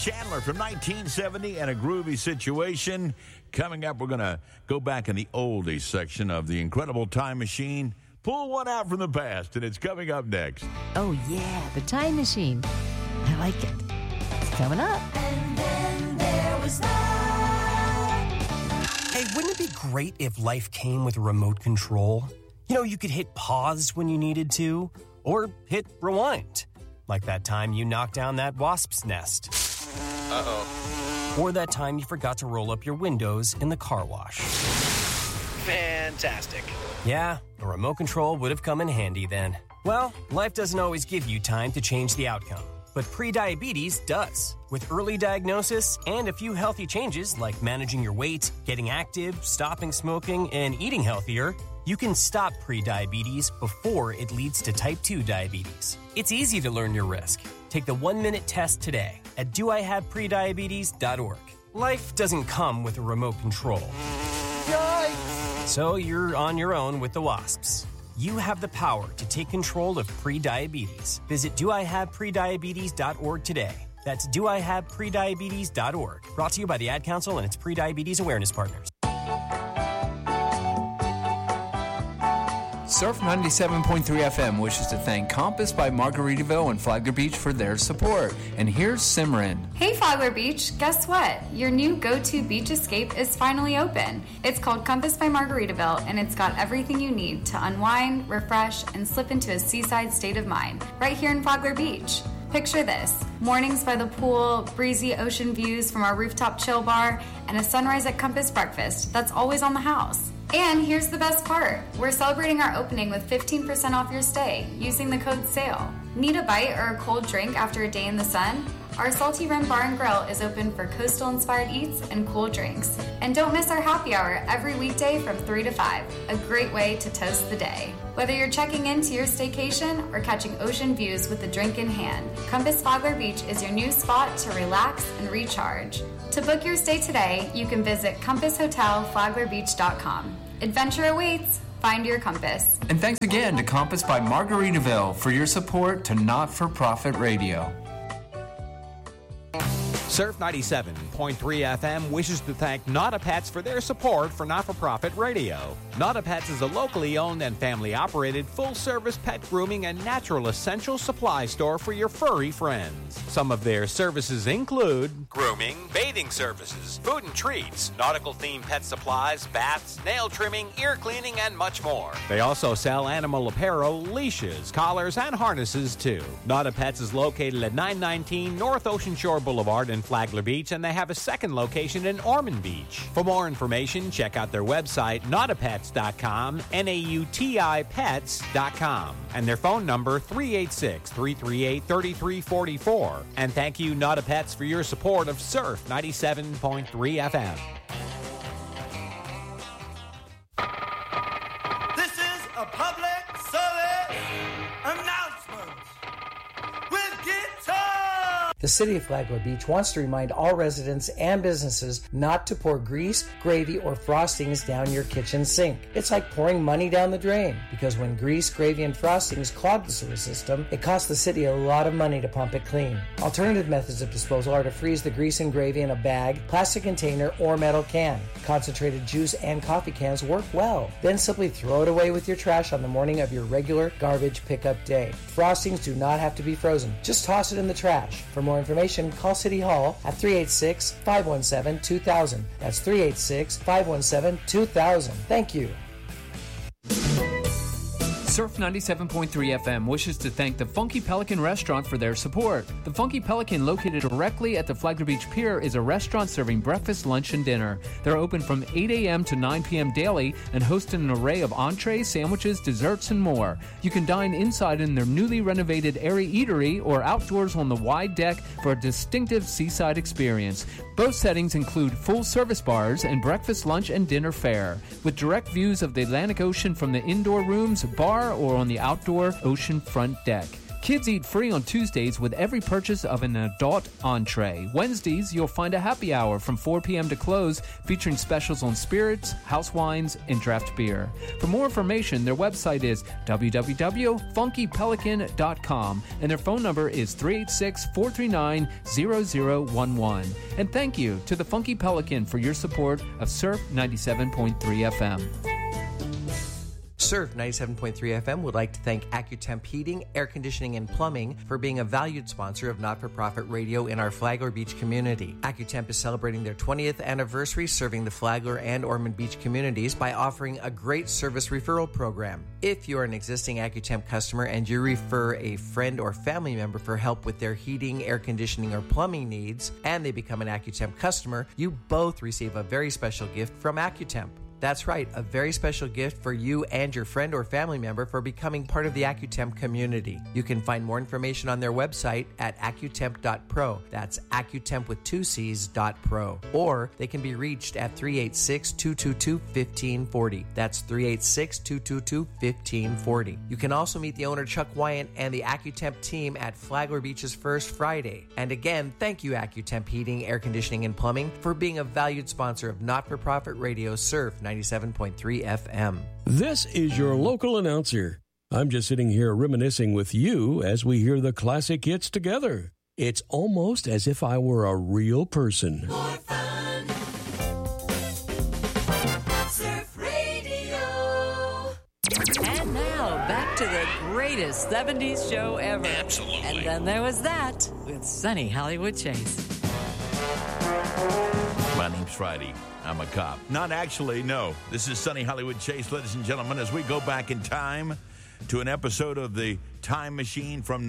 Chandler from 1970 and a groovy situation. Coming up, we're going to go back in the oldies section of the Incredible Time Machine. Pull one out from the past, and it's coming up next. Oh, yeah, the Time Machine. I like it. It's coming up. And then there was that. Hey, wouldn't it be great if life came with a remote control? You know, you could hit pause when you needed to, or hit rewind. Like that time you knocked down that wasp's nest. Uh-oh. Or that time you forgot to roll up your windows in the car wash. Fantastic. Yeah, a remote control would have come in handy then. Well, life doesn't always give you time to change the outcome, but prediabetes does. With early diagnosis and a few healthy changes like managing your weight, getting active, stopping smoking, and eating healthier, you can stop prediabetes before it leads to type 2 diabetes. It's easy to learn your risk. Take the 1-minute test today at doihaveprediabetes.org. Life doesn't come with a remote control. Yikes! So you're on your own with the wasps. You have the power to take control of prediabetes. Visit doihaveprediabetes.org today. That's doihaveprediabetes.org. Brought to you by the Ad Council and its Prediabetes Awareness Partners. Surf 97.3 FM wishes to thank Compass by Margaritaville and Flagler Beach for their support. And here's Simran. Hey Flagler Beach, guess what? Your new go-to beach escape is finally open. It's called Compass by Margaritaville, and it's got everything you need to unwind, refresh, and slip into a seaside state of mind right here in Flagler Beach. Picture this: mornings by the pool, breezy ocean views from our rooftop chill bar, and a sunrise at Compass breakfast that's always on the house. And here's the best part. We're celebrating our opening with 15% off your stay using the code SALE. Need a bite or a cold drink after a day in the sun? Our Salty Run Bar and Grill is open for coastal-inspired eats and cool drinks. And don't miss our happy hour every weekday from 3 to 5. A great way to toast the day. Whether you're checking into your staycation or catching ocean views with a drink in hand, Compass Flagler Beach is your new spot to relax and recharge. To book your stay today, you can visit compasshotelflaglerbeach.com. Adventure awaits. Find your compass. And thanks again to Compass by Margaritaville for your support to Not-for-Profit Radio. Surf 97.3 FM wishes to thank Not A Pets for their support for Not-for-Profit Radio. Not A Pets is a locally owned and family-operated full-service pet grooming and natural essential supply store for your furry friends. Some of their services include grooming, bathing services, food and treats, nautical-themed pet supplies, baths, nail trimming, ear cleaning, and much more. They also sell animal apparel, leashes, collars, and harnesses, too. Not A Pets is located at 919 North Ocean Shore Boulevard in Flagler Beach, and they have a second location in Ormond Beach. For more information, check out their website, nautipets.com, nautipets.com, and their phone number, 386-338-3344. And thank you, Not A Pets, for your support of Surf 97.3 FM. This is a public service announcement with Guitar. The City of Flagler Beach wants to remind all residents and businesses not to pour grease, gravy, or frostings down your kitchen sink. It's like pouring money down the drain, because when grease, gravy, and frostings clog the sewer system, it costs the city a lot of money to pump it clean. Alternative methods of disposal are to freeze the grease and gravy in a bag, plastic container, or metal can. Concentrated juice and coffee cans work well. Then simply throw it away with your trash on the morning of your regular garbage pickup day. Frostings do not have to be frozen. Just toss it in the trash. For more information, call City Hall at 386-517-2000. That's 386-517-2000. Thank you. Surf 97.3 FM wishes to thank the Funky Pelican Restaurant for their support. The Funky Pelican, located directly at the Flagler Beach Pier, is a restaurant serving breakfast, lunch, and dinner. They're open from 8 a.m. to 9 p.m. daily and host an array of entrees, sandwiches, desserts, and more. You can dine inside in their newly renovated airy eatery or outdoors on the wide deck for a distinctive seaside experience. Both settings include full-service bars and breakfast, lunch, and dinner fare, with direct views of the Atlantic Ocean from the indoor rooms, bar, or on the outdoor ocean front deck. Kids eat free on Tuesdays with every purchase of an adult entree. Wednesdays, you'll find a happy hour from 4 p.m. to close featuring specials on spirits, house wines, and draft beer. For more information, their website is www.funkypelican.com and their phone number is 386-439-0011. And thank you to the Funky Pelican for your support of Surf 97.3 FM. Surf 97.3 FM would like to thank AccuTemp Heating, Air Conditioning, and Plumbing for being a valued sponsor of not-for-profit radio in our Flagler Beach community. AccuTemp is celebrating their 20th anniversary serving the Flagler and Ormond Beach communities by offering a great service referral program. If you're an existing AccuTemp customer and you refer a friend or family member for help with their heating, air conditioning, or plumbing needs, and they become an AccuTemp customer, you both receive a very special gift from AccuTemp. That's right, a very special gift for you and your friend or family member for becoming part of the AccuTemp community. You can find more information on their website at accutemp.pro. That's AccuTemp with 2 C's .pro. Or they can be reached at 386-222-1540. That's 386-222-1540. You can also meet the owner Chuck Wyant and the AccuTemp team at Flagler Beach's First Friday. And again, thank you AccuTemp Heating, Air Conditioning, and Plumbing for being a valued sponsor of not-for-profit radio Surf 97.3 FM. This is your local announcer. I'm just sitting here reminiscing with you as we hear the classic hits together. It's almost as if I were a real person. More fun. Surf Radio. And now, back to the greatest 70s show ever. Absolutely. And then there was that with Sunny Hollywood Chase. My name's Friday. I'm a cop. Not actually, no. This is Sunny Hollywood Chase, ladies and gentlemen, as we go back in time to an episode of the Time Machine from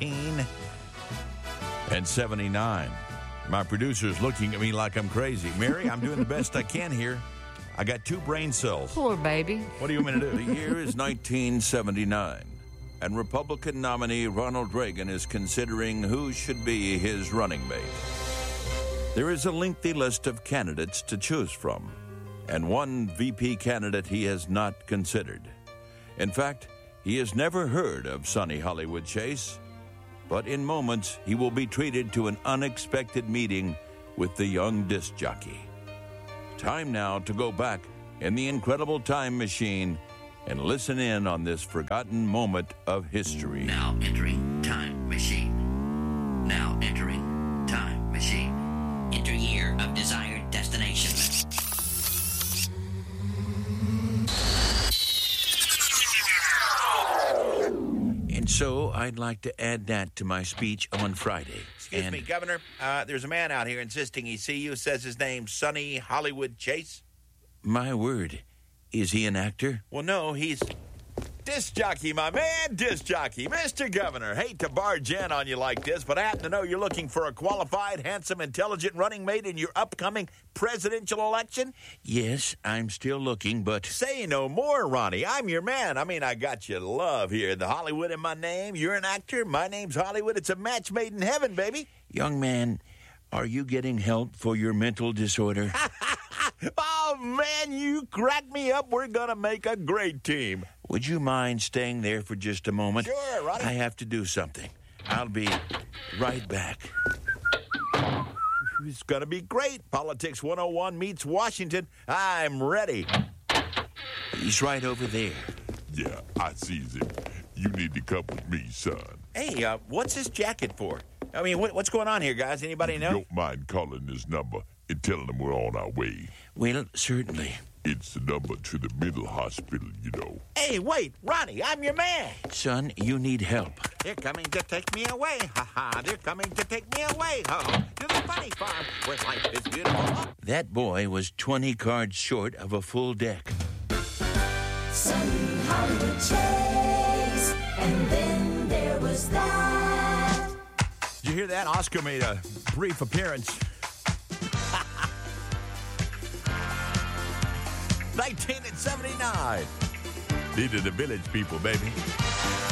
1979. My producer's looking at me like I'm crazy. Mary, I'm doing the best I can here. I got 2 brain cells. Poor baby. What do you want me to do? The year is 1979, and Republican nominee Ronald Reagan is considering who should be his running mate. There is a lengthy list of candidates to choose from, and one VP candidate he has not considered. In fact, he has never heard of Sunny Hollywood Chase, but in moments he will be treated to an unexpected meeting with the young disc jockey. Time now to go back in the incredible time machine and listen in on this forgotten moment of history. Now entering time machine. Now entering time machine. Enter year of desired destination. And so I'd like to add that to my speech on Friday. Excuse me, Governor. There's a man out here insisting he see you. Says his name's Sunny Hollywood Chase. My word. Is he an actor? Well, no, he's disc jockey, my man, disc jockey. Mr. Governor, hate to barge in on you like this, but I happen to know you're looking for a qualified, handsome, intelligent running mate in your upcoming presidential election? Yes, I'm still looking, but... Say no more, Ronnie. I'm your man. I mean, I got you love here. The Hollywood in my name. You're an actor. My name's Hollywood. It's a match made in heaven, baby. Young man, are you getting help for your mental disorder? Oh, man, you crack me up. We're going to make a great team. Would you mind staying there for just a moment? Sure, Ronnie. I have to do something. I'll be right back. It's going to be great. Politics 101 meets Washington. I'm ready. He's right over there. Yeah, I sees him. You need to come with me, son. Hey, what's this jacket for? I mean, what's going on here, guys? Anybody know? Don't mind calling this number and telling them we're on our way. Well, certainly. It's the number to the mental hospital, you know. Hey, wait, Ronnie, I'm your man. Son, you need help. They're coming to take me away, ha-ha. They're coming to take me away, ha-ha. To the funny farm where life is beautiful. That boy was 20 cards short of a full deck. Sunny Hollywood Chase, and then there was that. Did you hear that? Oscar made a brief appearance. 1979. These are the village people, baby.